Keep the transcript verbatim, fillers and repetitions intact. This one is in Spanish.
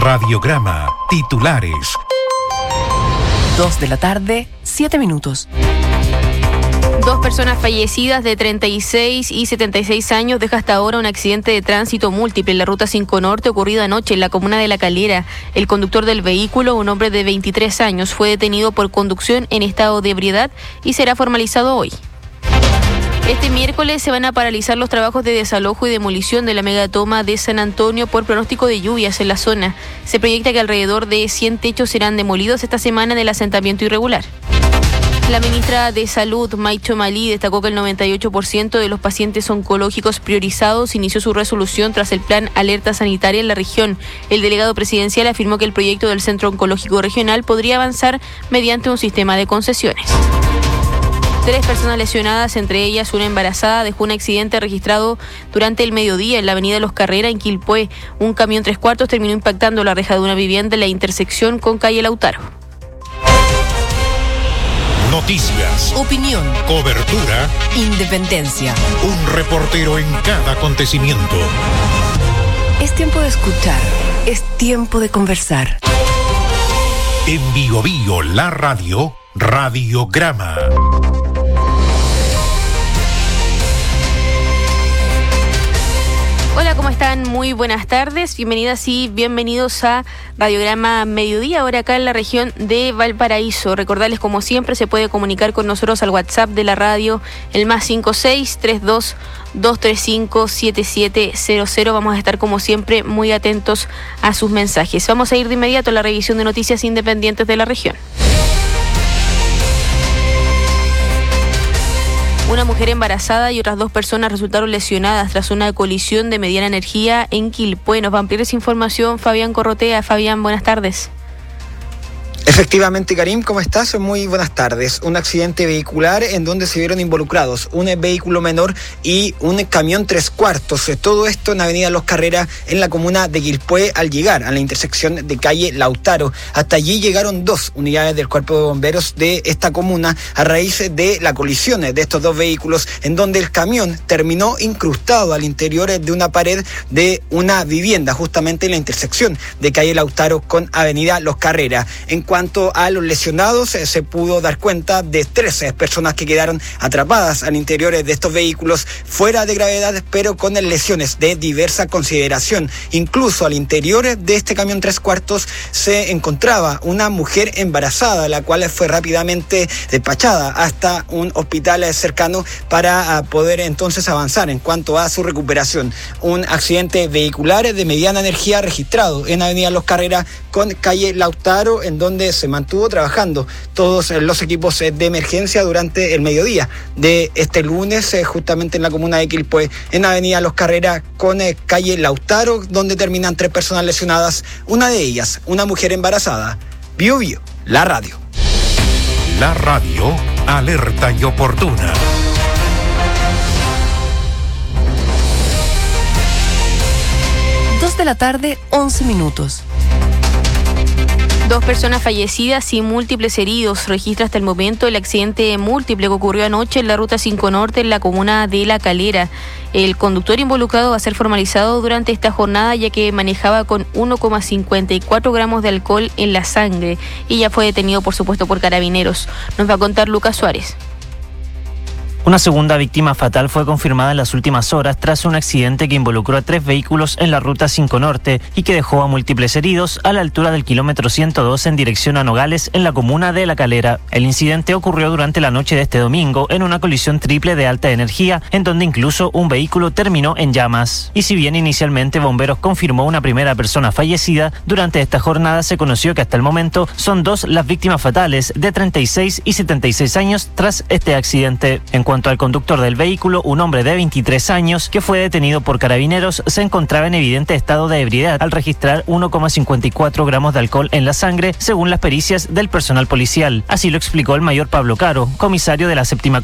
Radiograma, titulares. Dos de la tarde, siete minutos. Dos personas fallecidas de treinta y seis y setenta y seis años deja hasta ahora un accidente de tránsito múltiple en la Ruta cinco Norte ocurrido anoche en la comuna de La Calera. El conductor del vehículo, un hombre de veintitrés años, fue detenido por conducción en estado de ebriedad y será formalizado hoy. Este miércoles se van a paralizar los trabajos de desalojo y demolición de la megatoma de San Antonio por pronóstico de lluvias en la zona. Se proyecta que alrededor de cien techos serán demolidos esta semana en el asentamiento irregular. La ministra de Salud, Maicho Malí, destacó que el noventa y ocho por ciento de los pacientes oncológicos priorizados inició su resolución tras el plan Alerta Sanitaria en la región. El delegado presidencial afirmó que el proyecto del Centro Oncológico Regional podría avanzar mediante un sistema de concesiones. Tres personas lesionadas, entre ellas una embarazada, dejó un accidente registrado durante el mediodía en la avenida Los Carrera, en Quilpué. Un camión tres cuartos terminó impactando la reja de una vivienda en la intersección con calle Lautaro. Noticias, Opinión, cobertura, independencia. un reportero en cada acontecimiento. Es tiempo de escuchar, es tiempo de conversar. En Bio Bio, la radio, Radiograma. Hola, ¿cómo están? Muy buenas tardes. Bienvenidas y bienvenidos a Radiograma Mediodía, ahora acá en la región de Valparaíso. Recordarles, como siempre, se puede comunicar con nosotros al WhatsApp de la radio, el más cinco seis tres dos dos tres cinco siete siete cero cero. Vamos a estar, como siempre, muy atentos a sus mensajes. Vamos a ir de inmediato a la revisión de noticias independientes de la región. Una mujer embarazada y otras dos personas resultaron lesionadas tras una colisión de mediana energía en Quilpué. Nos va a ampliar esa información Fabián Corrotea. Fabián, buenas tardes. Efectivamente, Karim, ¿cómo estás? Muy buenas tardes. Un accidente vehicular en donde se vieron involucrados un vehículo menor y un camión tres cuartos. Todo esto en avenida Los Carreras, en la comuna de Quilpué, al llegar a la intersección de calle Lautaro. Hasta allí llegaron dos unidades del Cuerpo de Bomberos de esta comuna a raíz de la colisión de estos dos vehículos, en donde el camión terminó incrustado al interior de una pared de una vivienda, justamente en la intersección de calle Lautaro con avenida Los Carreras. En cuanto En cuanto a los lesionados, eh, se pudo dar cuenta de trece personas que quedaron atrapadas al interior de estos vehículos, fuera de gravedad, pero con lesiones de diversa consideración. Incluso al interior de este camión tres cuartos se encontraba una mujer embarazada, la cual fue rápidamente despachada hasta un hospital cercano para uh, poder entonces avanzar en cuanto a su recuperación. Un accidente vehicular de mediana energía registrado en avenida Los Carreras con calle Lautaro, en donde se mantuvo trabajando todos los equipos de emergencia durante el mediodía de este lunes, justamente en la comuna de Quilpué, en avenida Los Carreras con calle Lautaro, donde terminan tres personas lesionadas, una de ellas, una mujer embarazada. Bio Bio, la radio. La radio, alerta y oportuna. Dos de la tarde, once minutos. Dos personas fallecidas y múltiples heridos registra hasta el momento el accidente múltiple que ocurrió anoche en la Ruta cinco Norte en la comuna de La Calera. El conductor involucrado va a ser formalizado durante esta jornada, ya que manejaba con uno coma cincuenta y cuatro gramos de alcohol en la sangre y ya fue detenido, por supuesto, por carabineros. Nos va a contar Lucas Suárez. Una segunda víctima fatal fue confirmada en las últimas horas tras un accidente que involucró a tres vehículos en la Ruta cinco Norte y que dejó a múltiples heridos a la altura del kilómetro ciento dos en dirección a Nogales, en la comuna de La Calera. El incidente ocurrió durante la noche de este domingo en una colisión triple de alta energía, en donde incluso un vehículo terminó en llamas. Y si bien inicialmente Bomberos confirmó una primera persona fallecida, durante esta jornada se conoció que hasta el momento son dos las víctimas fatales, de treinta y seis y setenta y seis años, tras este accidente. En cuanto En cuanto al conductor del vehículo, un hombre de veintitrés años que fue detenido por carabineros, se encontraba en evidente estado de ebriedad al registrar uno coma cincuenta y cuatro gramos de alcohol en la sangre, según las pericias del personal policial. Así lo explicó el mayor Pablo Caro, comisario de la séptima